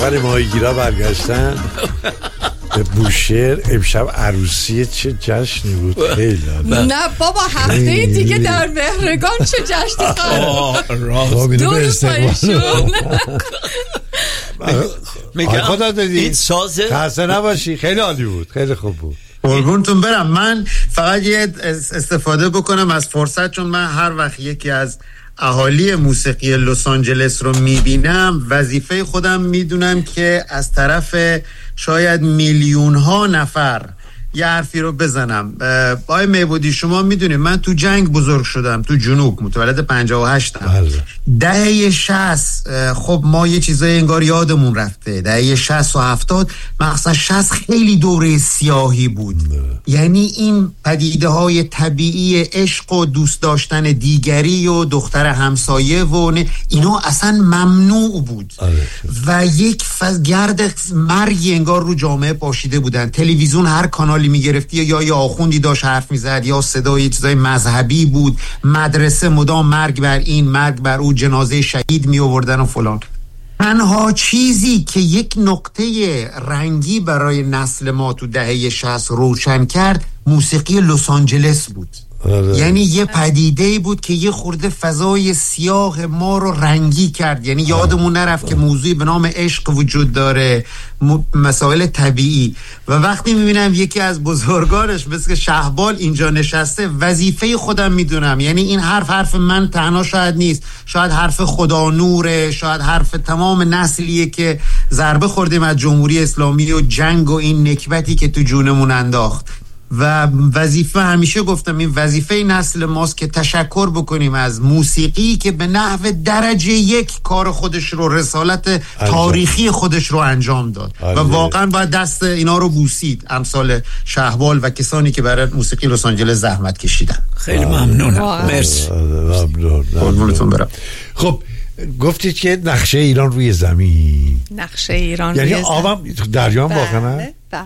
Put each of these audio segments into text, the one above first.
کشور ماهیگیرا برگشتن به بوشهر. امشب عروسی چه جشنی بود. خیلی نه بابا هفته دیگه در مهرگان چه جشنی خواهد. درود پایشون. میگم خدا دادی این سازه خسته نباشی. خیلی عالی بود. خیلی خوب بود. قربونتون برم. من فقط یه استفاده بکنم از فرصت، چون من هر وقت یکی از اهالی موسیقی لس آنجلس رو میبینم وظیفه خودم میدونم که از طرف شاید میلیون ها نفر یه حرفی رو بزنم. آقای میبودی شما میدونید من تو جنگ بزرگ شدم، تو جنوب، متولد 58م. دهه 60 خب ما یه چیزای انگار یادمون رفته. دهه 60 و 70 مخصوصا 60 خیلی دوره سیاهی بود. یعنی این پدیده های طبیعی عشق و دوست داشتن دیگری و دختر همسایه و اینا اصلا ممنوع بود و یک گرد مرگی انگار رو جامعه پاشیده بودن. تلویزیون هر کانالی میگرفتی یا آخوندی داشت حرف میزد یا صدای چیزای مذهبی بود. مدرسه مدام مرگ بر این مرگ بر او، جنازه شهید می آوردن و فلان. تنها چیزی که یک نقطه رنگی برای نسل ما تو دهه 60 روشن کرد موسیقی لس آنجلس بود. یعنی یه پدیده‌ای بود که یه خورده فضای سیاه ما رو رنگی کرد. یعنی یادمون نرفت که موضوعی به نام عشق وجود داره، مسائل طبیعی. و وقتی میبینم یکی از بزرگانش مثل شهبال اینجا نشسته، وظیفه خودم میدونم. یعنی این حرف من تنها شاید نیست، شاید حرف خدا نوره، شاید حرف تمام نسلیه که ضربه خوردیم از جمهوری اسلامی و جنگ و این نکبتی که تو جونمون انداخت. و وظیفه، همیشه گفتم این وظیفه نسل ماست که تشکر بکنیم از موسیقی که به نحو درجه یک کار خودش رو، رسالت تاریخی خودش رو انجام داد و واقعا باید دست اینا رو بوسید، امثال شهبال و کسانی که برای موسیقی لس آنجلس زحمت کشیدن. خیلی ممنونم. مرسی. قربونتون برم. خب گفتید که نقشه ایران روی زمین. نقشه ایران یعنی روی آبم دریان واقعا؟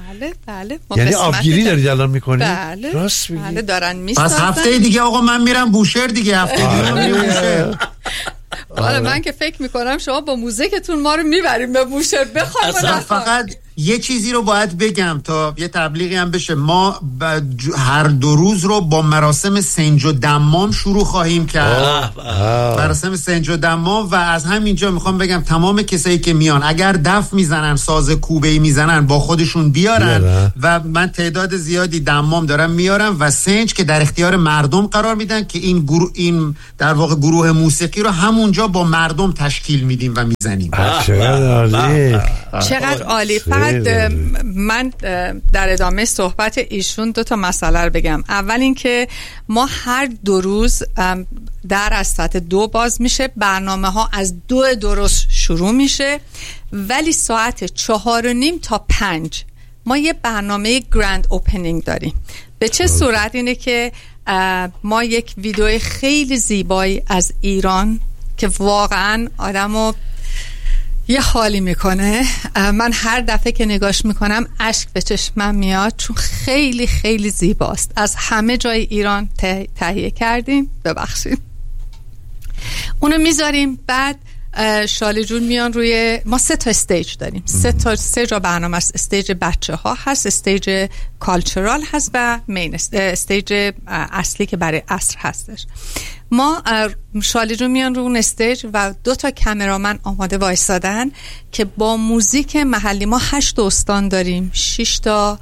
بله. یعنی آبگیری دارید الان میکنید؟ بله. راست میگی؟ بله دارن میسازن. پس هفته دیگه آقا من میرم بوشهر دیگه. هفته دیگه میرم بوشهر. حالا من که فکر میکنم شما با موزیکتون ما رو میبریم به بوشهر. بخوایم فقط یه چیزی رو باید بگم تا یه تبلیغی هم بشه. ما هر 2 روز رو با مراسم سنج و دمام شروع خواهیم کرد. مراسم سنج و دمام. و از همینجا میخوام بگم تمام کسایی که میان اگر دف میزنن، ساز کوبه‌ای میزنن، با خودشون بیارن. و من تعداد زیادی دمام دارم میارم و سنج که در اختیار مردم قرار میدن که این در واقع گروه موسیقی رو همونجا با مردم تشکیل میدیم و میزنیم. چقدر عالی. فقط من در ادامه صحبت ایشون 2 مسئله رو بگم. اول اینکه ما هر 2 روز در از ساعت 2 باز میشه، برنامه ها از 2 درست شروع میشه، ولی ساعت 4:30 تا 5 ما یه برنامه گرند اوپنینگ داریم. به چه صورت؟ اینه که ما یک ویدیو خیلی زیبایی از ایران که واقعا آدمو یه حالی میکنه. من هر دفعه که نگاش میکنم اشک به چشمم میاد، چون خیلی خیلی زیباست. از همه جای ایران تهیه کردیم. ببخشید. اونو میذاریم. بعد شالی جون میان روی، ما 3 تا استیج داریم. 3 جا برنامه است. استیج بچه ها هست، استیج کالچرال هست و مین استیج اصلی که برای عصر هستش. ما شالی جون میان رو اون استیج و 2 تا کامرامن آماده وایسادن که با موزیک محلی. ما 8 استان داریم، 6 تا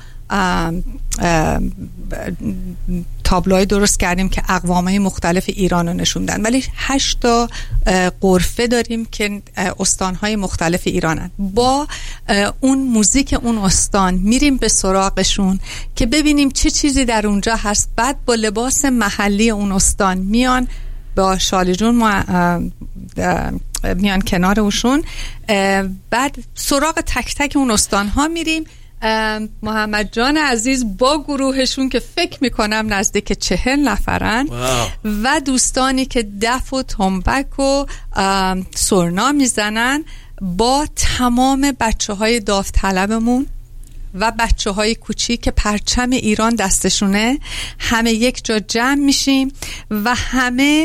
تابلوهای درست کردیم که اقوامهای مختلف ایران رو نشوندن، ولی 8 تا غرفه داریم که استانهای مختلف ایرانن. با اون موزیک اون استان میریم به سراغشون که ببینیم چه چیزی در اونجا هست. بعد با لباس محلی اون استان میان با شالی جون میان کنار اوشون. بعد سراغ تک تک اون استان ها میریم. محمد جان عزیز با گروهشون که فکر میکنم نزدیک 40 نفرن و دوستانی که دف و تنبک و سرنا میزنن با تمام بچه های داوطلبمون و بچه های کوچیک که پرچم ایران دستشونه، همه یک جا جمع میشیم و همه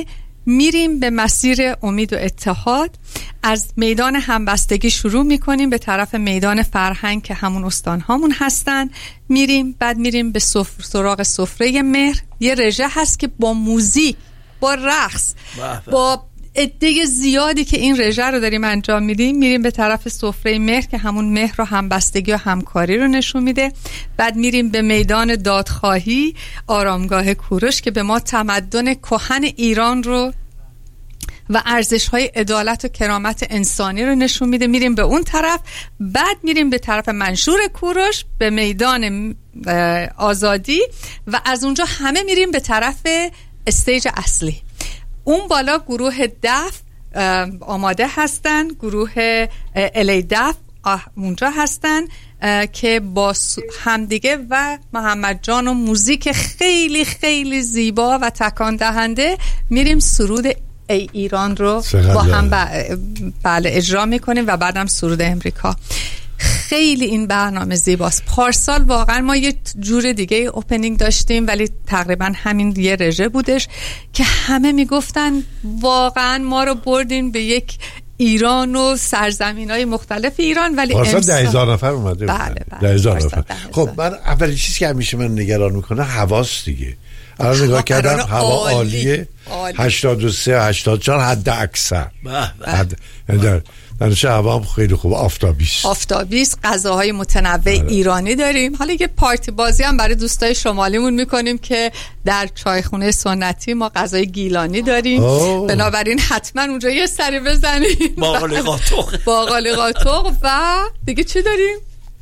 میریم به مسیر امید و اتحاد. از میدان همبستگی شروع میکنیم به طرف میدان فرهنگ که همون استان هامون هستن میریم، بعد میریم به سراغ سفره مهر. یه رژه هست که با موزیک، با رقص، با عده زیادی که این رژه رو داریم انجام میدیم میریم به طرف سفره مهر که همون مهر و همبستگی و همکاری رو نشون میده. بعد میریم به میدان دادخواهی، آرامگاه کوروش که به ما تمدن کهن ایران رو و ارزش‌های عدالت و کرامت انسانی رو نشون میده. میریم به اون طرف، بعد میریم به طرف منشور کوروش به میدان آزادی و از اونجا همه میریم به طرف استیج اصلی. اون بالا گروه دف آماده هستن، گروه الی دف اونجا هستن که با همدیگه و محمد جان و موزیک خیلی خیلی زیبا و تکان دهنده میریم سرود ای ایران رو با هم بله اجرا میکنیم و بعدم سرود امریکا. خیلی این برنامه زیباست. پارسال واقعا ما یه جور دیگه اوپنینگ داشتیم ولی تقریبا همین یه رژه بودش که همه میگفتن واقعا ما رو بردین به یک ایران و سرزمین‌های مختلف ایران. ولی پارسال 10,000 نفر اومده. بله 10,000 نفر. خب من اولین چیزی که همیشه من نگران میکنه هواست دیگه. الان نگاه کردم هوا عالیه. 83 84 حد اکثر. درنچه هوا هم خیلی خوب. آفتابیست غذاهای متنوع ایرانی داریم. حالا یه پارتی بازی هم برای دوستای شمالیمون میکنیم که در چایخونه سنتی ما غذای گیلانی داریم. بنابراین حتما اونجا یه سری بزنیم. باقالی قاطق و دیگه چی داریم؟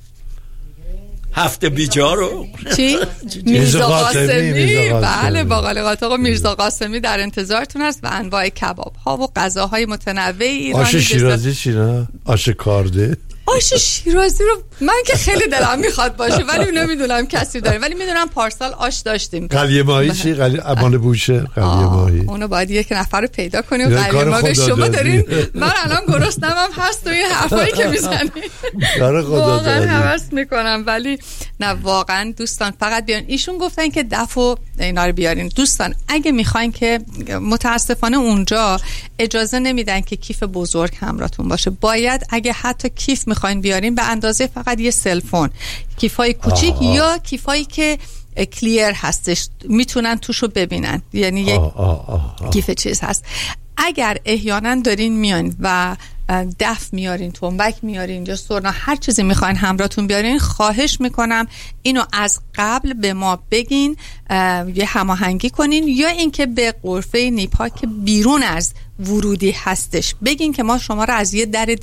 هفته بیجارو چی؟ میرزا قاسمی. بله باقالی قاطق و میرزا قاسمی در انتظارتون است و انواع کباب ها و غذاهای متنوع ایرانی. آش شیرازی چی نه؟ آش کارده؟ آش شیرازی رو من که خیلی دلم میخواد باشه ولی نمیدونم کسی داره، ولی میدونم پارسال آش داشتیم. قلیه ماهی چی؟ امان بوشه قلیه ماهی. اونو باید یک نفر رو پیدا کنیم. قلیه ماهی شما دارین. من الان گرسنه‌ام هست و این حرفایی که میزنید واقعا حواس میکنم. ولی نه واقعا دوستان فقط بیان. ایشون گفتن که دفو اینا رو بیارین. دوستان اگه میخواین که متاسفانه اونجا اجازه نمیدن که کیف بزرگ همراهتون باشه. باید اگه حتی کیف میخواین بیارین به اندازه فقط یه سلفون، کیفای کوچیک یا کیفایی که کلیر هستش میتونن توشو ببینن، یعنی یک کیف چیز هست. اگر احیانا دارین میان و دف میارین، تنبک میارین یا سرنا، هر چیزی میخواین همراهتون بیارین، خواهش میکنم اینو از قبل به ما بگین، یه هماهنگی کنین، یا اینکه به غرفه نیپا که بیرون از ورودی هستش بگین که ما شما رو از یه در